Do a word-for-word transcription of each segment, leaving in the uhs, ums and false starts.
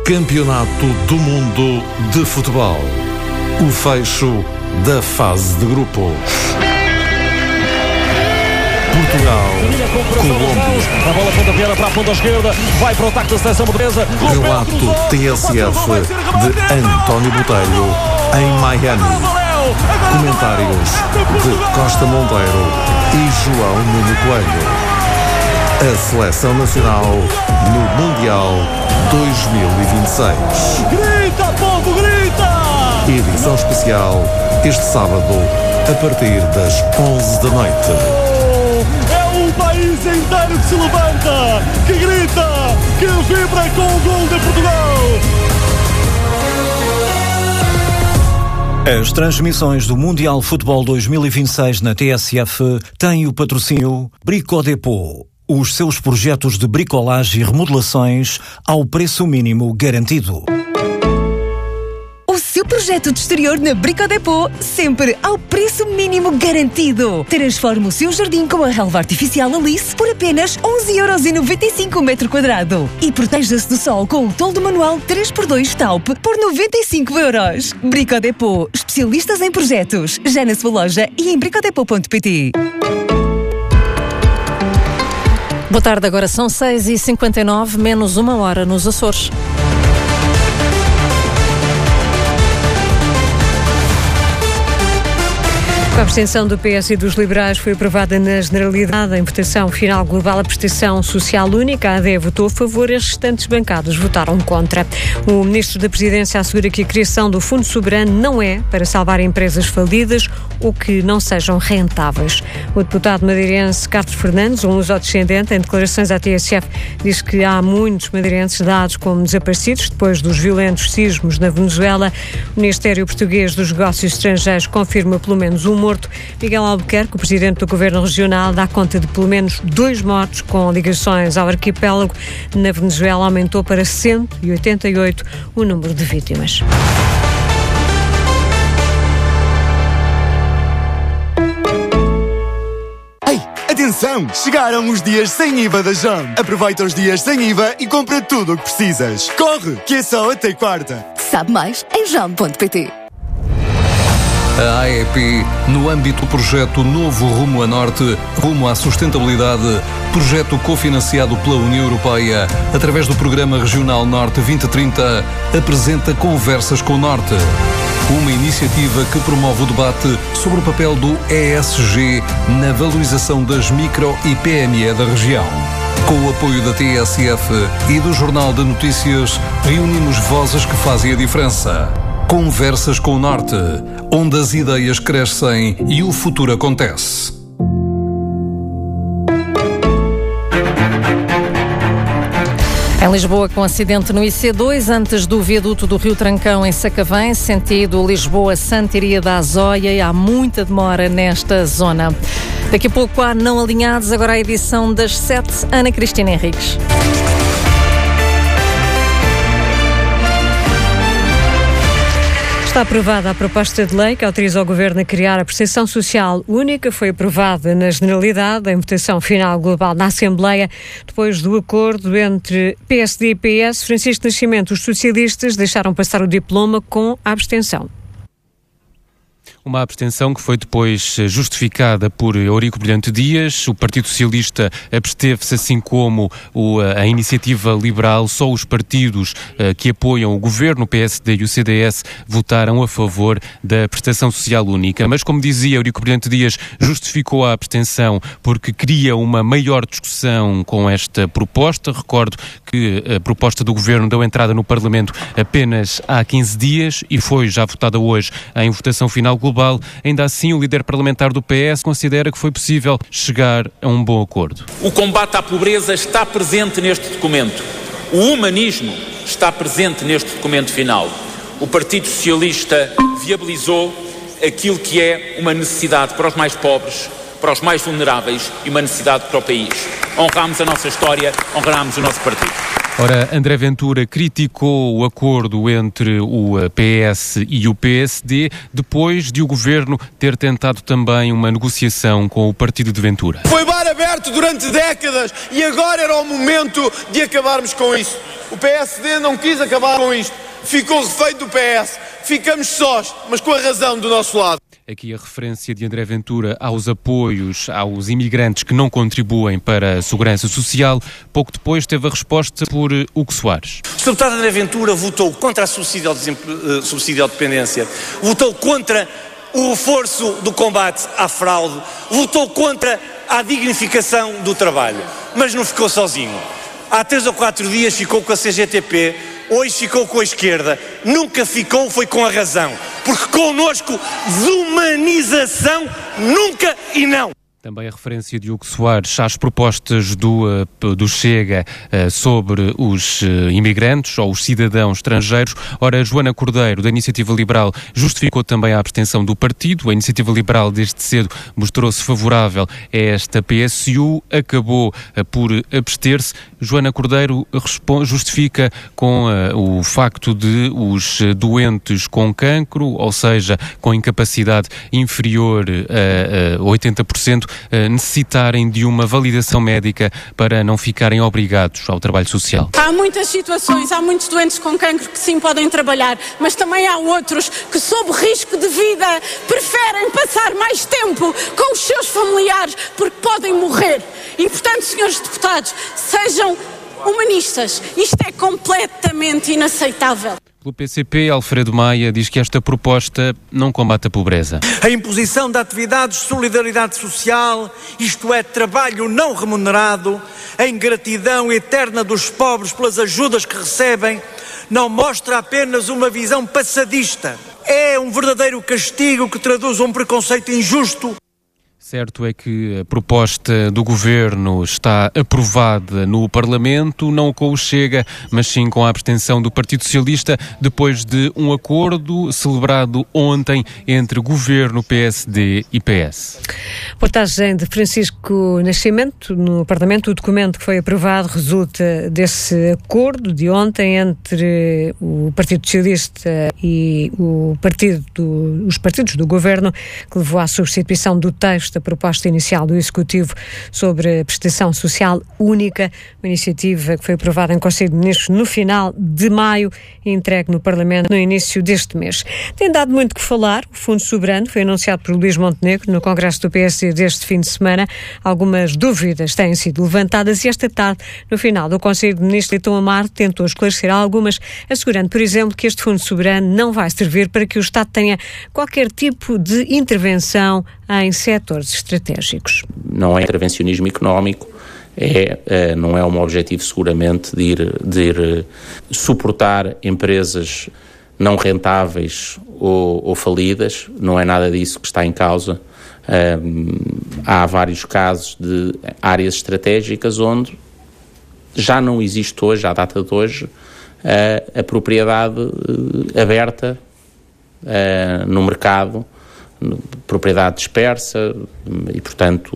Campeonato do Mundo de Futebol. O fecho da fase de grupos. Portugal, Colômbia. A bola ponta para a ponta esquerda, vai para o ataque da seleção portuguesa. Relato T S F de António Botelho em Miami. Comentários de Costa Monteiro e João Nuno Coelho. A Seleção Nacional no Mundial dois mil e vinte e seis. Grita, povo, grita! Edição especial este sábado a partir das onze da noite. É o país inteiro que se levanta, que grita, que vibra com o gol de Portugal. As transmissões do Mundial Futebol dois mil e vinte e seis na T S F têm o patrocínio Bricodepot. Os seus projetos de bricolagem e remodelações ao preço mínimo garantido. O seu projeto de exterior na Bricodepot, sempre ao preço mínimo garantido. Transforme o seu jardim com a relva artificial Alice por apenas onze euros e noventa e cinco o metro quadrado. E proteja-se do sol com o toldo manual três por dois Taup por noventa e cinco euros. Bricodepot, especialistas em projetos. Já na sua loja e em bricodepot ponto pt. Boa tarde, agora são seis e cinquenta e nove, menos uma hora nos Açores. Com a abstenção do P S e dos liberais foi aprovada na generalidade em votação final global a prestação social única. A A D votou a favor, as restantes bancadas votaram contra. O ministro da Presidência assegura que a criação do Fundo Soberano não é para salvar empresas falidas ou que não sejam rentáveis. O deputado madeirense Carlos Fernandes, um luso-descendente, em declarações à T S F, diz que há muitos madeirenses dados como desaparecidos depois dos violentos sismos na Venezuela. O Ministério Português dos Negócios Estrangeiros confirma pelo menos um morto. Miguel Albuquerque, o presidente do Governo Regional, dá conta de pelo menos dois mortos com ligações ao arquipélago. Na Venezuela aumentou para cento e oitenta e oito o número de vítimas. Atenção! Chegaram os dias sem I V A da Jam. Aproveita os dias sem I V A e compra tudo o que precisas. Corre, que é só até quarta. Sabe mais em jam ponto pt. A A E P, no âmbito do projeto Novo Rumo a Norte, rumo à sustentabilidade, projeto cofinanciado pela União Europeia, através do Programa Regional Norte vinte trinta, apresenta Conversas com o Norte. Uma iniciativa que promove o debate sobre o papel do E S G na valorização das micro e P M E da região. Com o apoio da T S F e do Jornal de Notícias, reunimos vozes que fazem a diferença. Conversas com o Norte, onde as ideias crescem e o futuro acontece. Em Lisboa, com acidente no I C dois, antes do viaduto do Rio Trancão, em Sacavém, sentido Lisboa-Santiria da Azóia, e há muita demora nesta zona. Daqui a pouco há Não Alinhados, agora a edição das sete, Ana Cristina Henriques. Está aprovada a proposta de lei que autoriza o Governo a criar a prestação social única. Foi aprovada na generalidade, em votação final global na Assembleia, depois do acordo entre P S D e P S. Francisco Nascimento, os socialistas deixaram passar o diploma com a abstenção. Uma abstenção que foi depois justificada por Eurico Brilhante Dias. O Partido Socialista absteve-se, assim como o, a Iniciativa Liberal. Só os partidos uh, que apoiam o Governo, o P S D e o C D S, votaram a favor da prestação social única. Mas, como dizia Eurico Brilhante Dias, justificou a abstenção porque queria uma maior discussão com esta proposta. Recordo que a proposta do Governo deu entrada no Parlamento apenas há quinze dias e foi já votada hoje em votação final global. Ainda assim, o líder parlamentar do P S considera que foi possível chegar a um bom acordo. O combate à pobreza está presente neste documento. O humanismo está presente neste documento final. O Partido Socialista viabilizou aquilo que é uma necessidade para os mais pobres, para os mais vulneráveis e uma necessidade para o país. Honramos a nossa história, honramos o nosso partido. Ora, André Ventura criticou o acordo entre o P S e o P S D depois de o governo ter tentado também uma negociação com o partido de Ventura. Foi bar aberto durante décadas e agora era o momento de acabarmos com isso. O P S D não quis acabar com isto. Ficou refém do P S. Ficamos sós, mas com a razão do nosso lado. Aqui a referência de André Ventura aos apoios aos imigrantes que não contribuem para a segurança social. Pouco depois teve a resposta por Hugo Soares. O deputado André Ventura votou contra a subsídio, ao desempre... subsídio à dependência, votou contra o reforço do combate à fraude, votou contra a dignificação do trabalho, mas não ficou sozinho. Há três ou quatro dias ficou com a C G T P, hoje ficou com a esquerda, nunca ficou, foi com a razão, porque connosco desumanização nunca e não. Também a referência de Hugo Soares às propostas do, do Chega sobre os imigrantes ou os cidadãos estrangeiros. Ora, Joana Cordeiro, da Iniciativa Liberal, justificou também a abstenção do partido. A Iniciativa Liberal, desde cedo, mostrou-se favorável a esta P S U, acabou por abster-se. Joana Cordeiro justifica com uh, o facto de os doentes com cancro, ou seja, com incapacidade inferior a uh, oitenta por cento, uh, necessitarem de uma validação médica para não ficarem obrigados ao trabalho social. Há muitas situações, há muitos doentes com cancro que sim podem trabalhar, mas também há outros que, sob risco de vida, preferem passar mais tempo com os seus familiares porque podem morrer. E, portanto, senhores deputados, sejam humanistas. Isto é completamente inaceitável. Pelo P C P, Alfredo Maia diz que esta proposta não combate a pobreza. A imposição de atividades de solidariedade social, isto é, trabalho não remunerado, a ingratidão eterna dos pobres pelas ajudas que recebem, não mostra apenas uma visão passadista. É um verdadeiro castigo que traduz um preconceito injusto. Certo é que a proposta do Governo está aprovada no Parlamento, não com o Chega, mas sim com a abstenção do Partido Socialista, depois de um acordo celebrado ontem entre Governo, P S D e P S. Reportagem de Francisco Nascimento no Parlamento. O documento que foi aprovado resulta desse acordo de ontem entre o Partido Socialista e o partido do, os partidos do Governo, que levou à substituição do texto da proposta inicial do Executivo sobre a prestação social única, uma iniciativa que foi aprovada em Conselho de Ministros no final de maio e entregue no Parlamento no início deste mês. Tem dado muito que falar. O Fundo Soberano foi anunciado por Luís Montenegro no Congresso do P S D deste fim de semana. Algumas dúvidas têm sido levantadas e esta tarde, no final do Conselho de Ministros, Leitão Amaro tentou esclarecer algumas, assegurando, por exemplo, que este Fundo Soberano não vai servir para que o Estado tenha qualquer tipo de intervenção em setores estratégicos. Não é intervencionismo económico, é, não é um objetivo seguramente de ir, de ir suportar empresas não rentáveis ou, ou falidas, não é nada disso que está em causa. Um, há vários casos de áreas estratégicas onde já não existe hoje, à data de hoje, a, a propriedade uh, aberta uh, no mercado, propriedade dispersa e, portanto,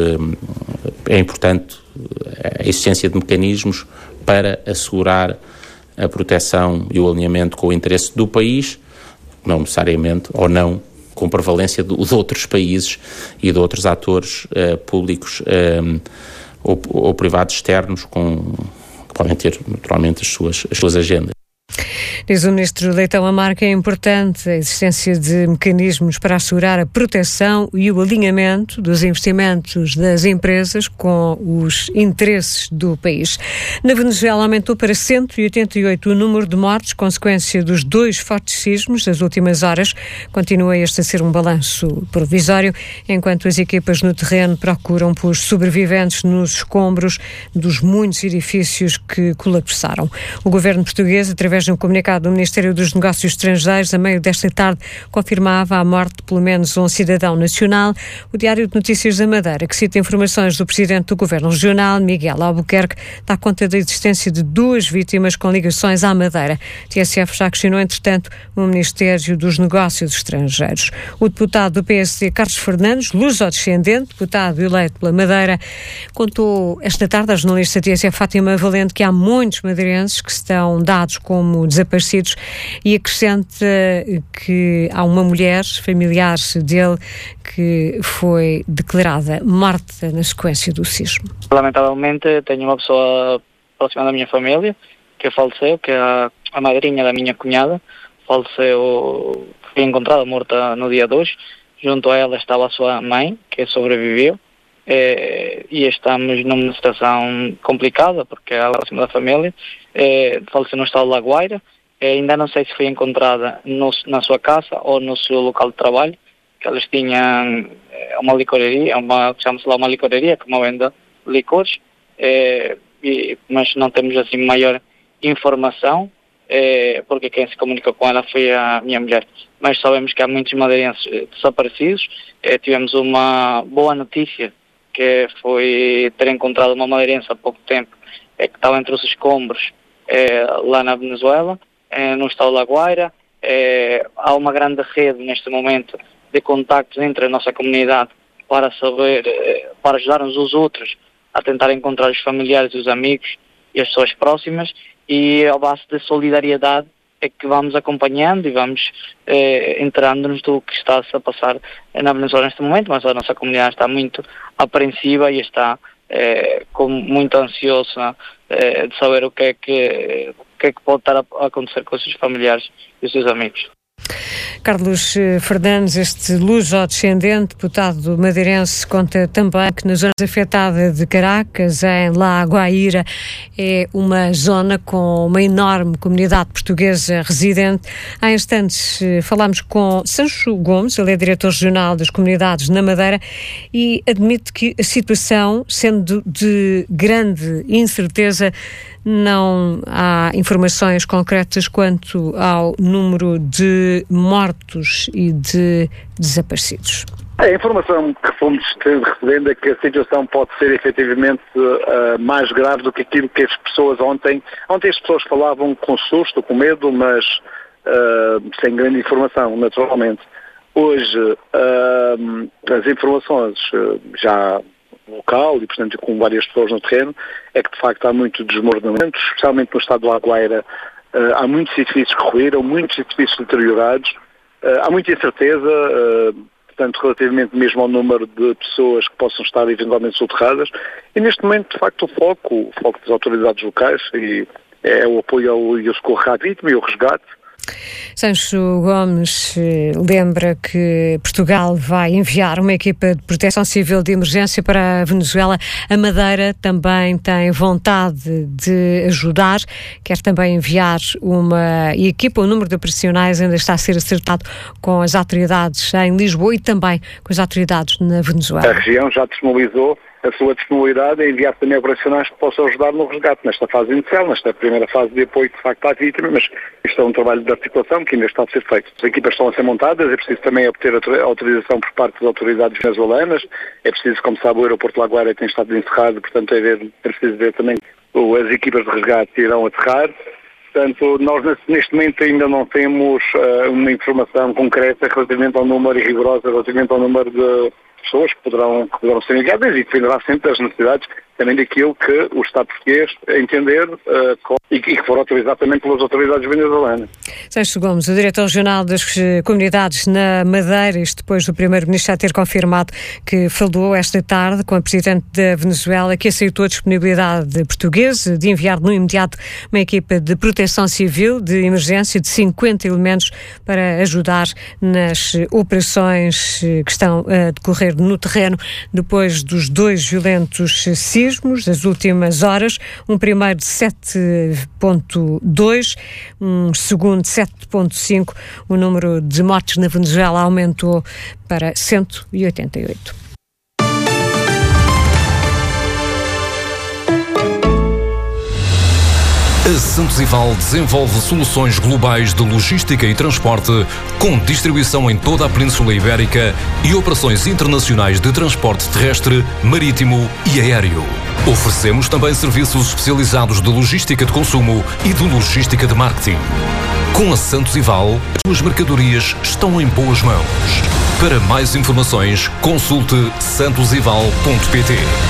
é importante a existência de mecanismos para assegurar a proteção e o alinhamento com o interesse do país, não necessariamente, ou não, com prevalência de, de outros países e de outros atores uh, públicos uh, ou, ou privados externos com, que podem ter, naturalmente, as suas, as suas agendas. Diz o Ministro Leitão Amaro que é importante a existência de mecanismos para assegurar a proteção e o alinhamento dos investimentos das empresas com os interesses do país. Na Venezuela aumentou para cento e oitenta e oito o número de mortes, consequência dos dois fortes sismos das últimas horas. Continua este a ser um balanço provisório, enquanto as equipas no terreno procuram por sobreviventes nos escombros dos muitos edifícios que colapsaram. O governo português, através de um comunicado comunicado do Ministério dos Negócios Estrangeiros, a meio desta tarde, confirmava a morte de pelo menos um cidadão nacional. O Diário de Notícias da Madeira, que cita informações do Presidente do Governo Regional, Miguel Albuquerque, dá conta da existência de duas vítimas com ligações à Madeira. A T S F já questionou, entretanto, o Ministério dos Negócios Estrangeiros. O deputado do P S D, Carlos Fernandes, luso-descendente, deputado eleito pela Madeira, contou esta tarde à jornalista T S F Fátima Valente que há muitos madeirenses que estão dados como desaparecidos e acrescenta que há uma mulher, familiar dele, que foi declarada morta na sequência do sismo. Lamentavelmente tenho uma pessoa próxima da minha família que faleceu, que é a, a madrinha da minha cunhada, faleceu, foi encontrada morta no dia de hoje. Junto a ela estava a sua mãe, que sobreviveu, eh, e estamos numa situação complicada, porque ela é próxima da família, eh, faleceu no estado de Lagoaira, eh, ainda não sei se foi encontrada no, na sua casa ou no seu local de trabalho, que eles tinham uma licoraria, uma, chama-se lá uma licoraria, que venda licores, eh, e, mas não temos assim maior informação, eh, porque quem se comunicou com ela foi a minha mulher. Mas sabemos que há muitos madeirenses desaparecidos. Eh, tivemos uma boa notícia, que foi ter encontrado uma madeirense há pouco tempo, eh, que estava entre os escombros eh, lá na Venezuela, eh, no estado de Lagoaira. Eh, há uma grande rede neste momento de contactos entre a nossa comunidade para saber, eh, para ajudar uns os outros a tentar encontrar os familiares e os amigos e as pessoas próximas, e à base de solidariedade é que vamos acompanhando e vamos eh, enterando-nos do que está-se a passar na Venezuela neste momento, mas a nossa comunidade está muito apreensiva e está eh, com, muito ansiosa eh, de saber o que, é que, o que é que pode estar a acontecer com os seus familiares e os seus amigos. Carlos Fernandes, este luso-descendente, deputado madeirense, conta também que nas zonas afetadas de Caracas, em La Guaira, é uma zona com uma enorme comunidade portuguesa residente. Há instantes falámos com Sancho Gomes, ele é diretor regional das comunidades na Madeira, e admite que a situação, sendo de grande incerteza, não há informações concretas quanto ao número de mortos e de desaparecidos. A informação que fomos recebendo é que a situação pode ser efetivamente uh, mais grave do que aquilo que as pessoas ontem... Ontem as pessoas falavam com susto, com medo, mas uh, sem grande informação, naturalmente. Hoje uh, as informações uh, já... local e, portanto, com várias pessoas no terreno, é que de facto há muito desmoronamento, especialmente no estado de Lagoaira. Uh, há muitos edifícios que ruíram, muitos edifícios deteriorados, uh, há muita incerteza, uh, portanto, relativamente mesmo ao número de pessoas que possam estar eventualmente soterradas, e neste momento, de facto, o foco, o foco das autoridades locais e é o apoio ao, e o socorro à vítima e o resgate. Sancho Gomes lembra que Portugal vai enviar uma equipa de proteção civil de emergência para a Venezuela. A Madeira também tem vontade de ajudar, quer também enviar uma equipa. O número de operacionais ainda está a ser acertado com as autoridades em Lisboa e também com as autoridades na Venezuela. A região já disponibilizou a sua disponibilidade em enviar também operacionais que possam ajudar no resgate nesta fase inicial, nesta primeira fase de apoio de facto à vítima, mas isto é um trabalho de articulação que ainda está a ser feito. As equipas estão a ser montadas, é preciso também obter a autorização por parte das autoridades venezuelanas, é preciso, como sabe, o aeroporto de Lagoaira tem estado encerrado, portanto é, ver, é preciso ver também as equipas de resgate que irão aterrar. Portanto, nós neste momento ainda não temos uh, uma informação concreta relativamente ao número e rigorosa relativamente ao número de pessoas que poderão, que poderão ser enviadas, e dependerá sempre das necessidades também daquilo que o Estado português entender uh, com, e, e que for autorizado também pelas autoridades venezuelanas. Sancho Gomes, o diretor regional das comunidades na Madeira, isto depois do primeiro-ministro já ter confirmado que falou esta tarde com a presidente da Venezuela, que aceitou a disponibilidade portuguesa de enviar no imediato uma equipa de proteção civil de emergência de cinquenta elementos para ajudar nas operações que estão a decorrer no terreno depois dos dois violentos sismos das últimas horas, um primeiro de sete ponto dois, um segundo de sete ponto cinco. O número de mortes na Venezuela aumentou para cento e oitenta e oito. A Santos Ival desenvolve soluções globais de logística e transporte, com distribuição em toda a Península Ibérica e operações internacionais de transporte terrestre, marítimo e aéreo. Oferecemos também serviços especializados de logística de consumo e de logística de marketing. Com a Santos Ival, as suas mercadorias estão em boas mãos. Para mais informações, consulte santos ival ponto pt.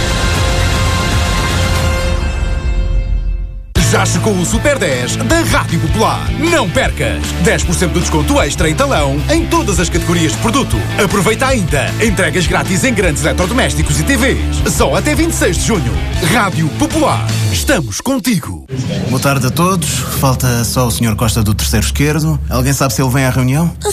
Já chegou o Super dez da Rádio Popular. Não percas! dez por cento de desconto extra em talão em todas as categorias de produto. Aproveita ainda! Entregas grátis em grandes eletrodomésticos e T Vs. Só até vinte e seis de junho. Rádio Popular. Estamos contigo. Boa tarde a todos. Falta só o senhor Costa do terceiro esquerdo. Alguém sabe se ele vem à reunião?